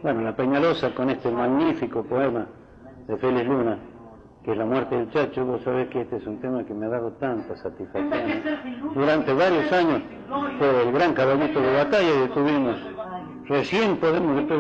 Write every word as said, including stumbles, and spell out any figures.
Bueno, La Peñalosa, con este magnífico poema de Félix Luna, que es La muerte del Chacho. Vos sabés que este es un tema que me ha dado tanta satisfacción, ¿no? Durante varios años fue el gran caballito de batalla y tuvimos, recién podemos, después